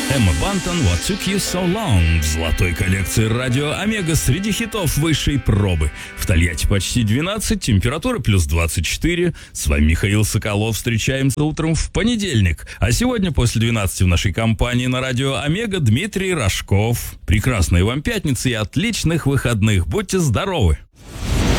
Эмма Бантон «What Took You So Long» в золотой коллекции радио Омега среди хитов высшей пробы. В Тольятти почти 12, температура плюс 24. С вами Михаил Соколов. Встречаемся утром в понедельник. А сегодня после 12 в нашей компании на радио Омега Дмитрий Рожков. Прекрасной вам пятницы и отличных выходных. Будьте здоровы!